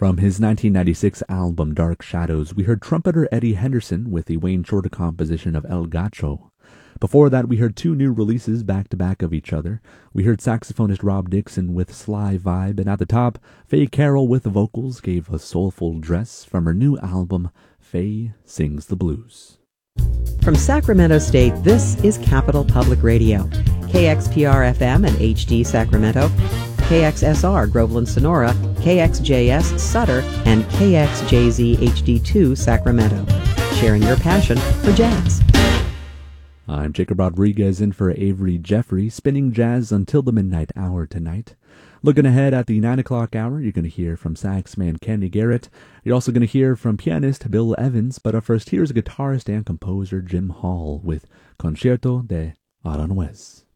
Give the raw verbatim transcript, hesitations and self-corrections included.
From his nineteen ninety-six album Dark Shadows, we heard trumpeter Eddie Henderson with the Wayne Shorter composition of El Gacho. Before that, we heard two new releases back-to-back of each other. We heard saxophonist Rob Dixon with Sly Vibe, and at the top, Faye Carroll with vocals gave a soulful dress from her new album, Faye Sings the Blues. From Sacramento State, this is Capital Public Radio, K X P R F M and H D Sacramento, K X S R Groveland Sonora, K X J S Sutter, and K X J Z H D two Sacramento, sharing your passion for jazz. I'm Jacob Rodriguez in for Avery Jeffrey, spinning jazz until the midnight hour tonight. Looking ahead at the nine o'clock hour, you're going to hear from saxman Kenny Garrett. You're also going to hear from pianist Bill Evans, but up first, here's guitarist and composer Jim Hall with Concierto de Aranjuez.